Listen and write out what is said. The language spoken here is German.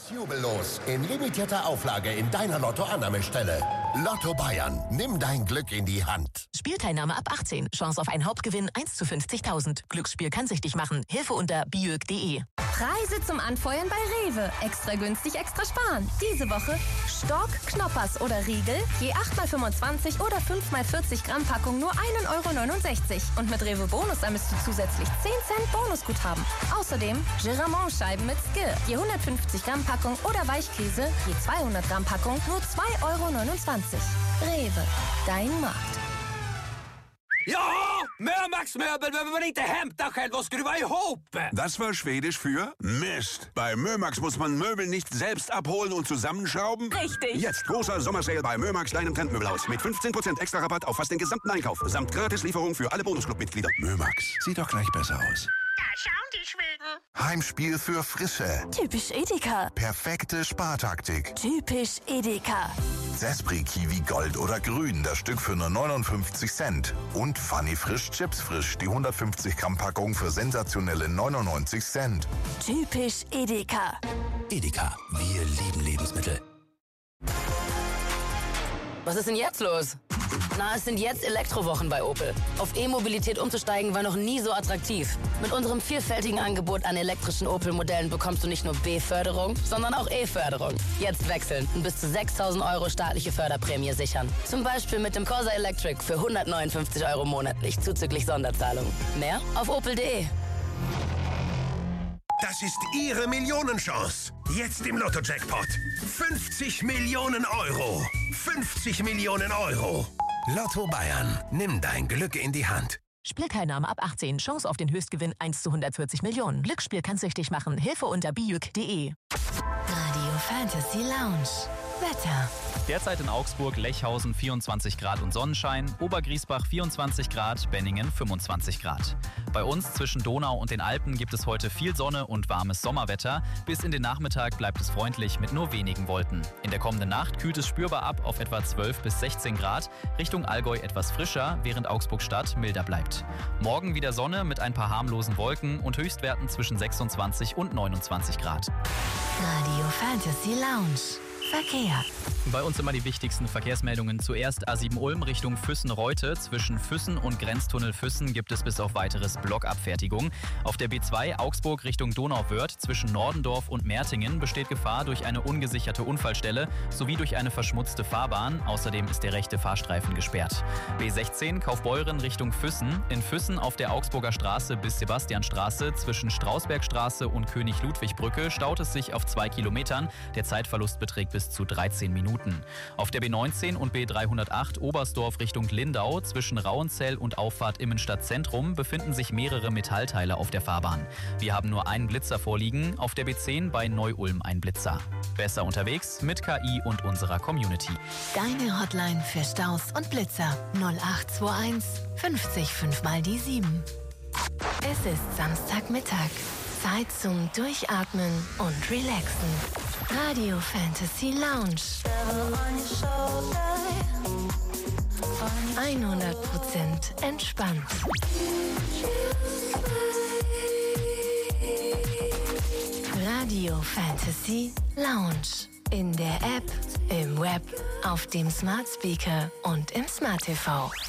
Jubellos in limitierter Auflage in deiner Lotto-Annahmestelle. Lotto Bayern, nimm dein Glück in die Hand. Spielteilnahme ab 18. Chance auf einen Hauptgewinn 1 zu 50.000. Glücksspiel kann süchtig machen. Hilfe unter biög.de. Preise zum Anfeuern bei Rewe. Extra günstig, extra sparen. Diese Woche Stork, Knoppers oder Riegel. Je 8x25 oder 5x40 Gramm Packung nur 1,69 €. Und mit Rewe Bonus ermisst du zusätzlich 10 Cent Bonusguthaben. Außerdem Giramont-Scheiben mit Skill. Je 150 Gramm Packung oder Weichkäse. Je 200 Gramm Packung nur 2,29 €. Rewe, dein Markt. Ja, Mömax-Möbel behöver man inte hämta själv och skruva ihop. Das war Schwedisch für Mist. Bei Mömax muss man Möbel nicht selbst abholen und zusammenschrauben. Richtig. Jetzt großer Sommersale bei Mömax, deinem Trendmöbelhaus. Mit 15% extra Rabatt auf fast den gesamten Einkauf. Samt Gratislieferung für alle Bonusclub-Mitglieder. Mömax, sieht doch gleich besser aus. Da schauen die Schweden. Heimspiel für Frische. Typisch Edeka. Perfekte Spartaktik. Typisch Edeka. Sespri Kiwi Gold oder Grün, das Stück für nur 59 Cent. Und Funny Frisch Chips Frisch, die 150 Gramm Packung für sensationelle 99 Cent. Typisch Edeka. Edeka, wir lieben Lebensmittel. Was ist denn jetzt los? Na, es sind jetzt Elektrowochen bei Opel. Auf E-Mobilität umzusteigen war noch nie so attraktiv. Mit unserem vielfältigen Angebot an elektrischen Opel-Modellen bekommst du nicht nur B-Förderung, sondern auch E-Förderung. Jetzt wechseln und bis zu 6.000 € staatliche Förderprämie sichern. Zum Beispiel mit dem Corsa Electric für 159 € monatlich zuzüglich Sonderzahlung. Mehr auf opel.de. Das ist Ihre Millionenchance. Jetzt im Lotto-Jackpot. 50 Millionen €. 50 Millionen €. Lotto Bayern. Nimm dein Glück in die Hand. Spielteilnahme ab 18. Chance auf den Höchstgewinn 1 zu 140 Millionen. Glücksspiel kann süchtig machen. Hilfe unter biög.de. Radio Fantasy Lounge. Wetter. Derzeit in Augsburg, Lechhausen 24 Grad und Sonnenschein, Obergriesbach 24 Grad, Benningen 25 Grad. Bei uns zwischen Donau und den Alpen gibt es heute viel Sonne und warmes Sommerwetter. Bis in den Nachmittag bleibt es freundlich mit nur wenigen Wolken. In der kommenden Nacht kühlt es spürbar ab auf etwa 12 bis 16 Grad. Richtung Allgäu etwas frischer, während Augsburg-Stadt milder bleibt. Morgen wieder Sonne mit ein paar harmlosen Wolken und Höchstwerten zwischen 26 und 29 Grad. Radio Fantasy Lounge. Verkehr. Bei uns immer die wichtigsten Verkehrsmeldungen. Zuerst A7 Ulm Richtung Füssen-Reute. Zwischen Füssen und Grenztunnel Füssen gibt es bis auf weiteres Blockabfertigung. Auf der B2 Augsburg Richtung Donauwörth zwischen Nordendorf und Mertingen besteht Gefahr durch eine ungesicherte Unfallstelle sowie durch eine verschmutzte Fahrbahn. Außerdem ist der rechte Fahrstreifen gesperrt. B16 Kaufbeuren Richtung Füssen. In Füssen auf der Augsburger Straße bis Sebastianstraße zwischen Strausbergstraße und König-Ludwig-Brücke staut es sich auf 2 Kilometern. Der Zeitverlust beträgt bis zu 13 Minuten. Auf der B19 und B308 Oberstdorf Richtung Lindau zwischen Rauenzell und Auffahrt Immenstadt Zentrum befinden sich mehrere Metallteile auf der Fahrbahn. Wir haben nur einen Blitzer vorliegen, auf der B10 bei Neu-Ulm ein Blitzer. Besser unterwegs mit KI und unserer Community. Deine Hotline für Staus und Blitzer 0821 50 5 mal die 7. Es ist Samstagmittag. Zeit zum Durchatmen und Relaxen. Radio Fantasy Lounge. 100% entspannt. Radio Fantasy Lounge. In der App, im Web, auf dem Smart Speaker und im Smart TV.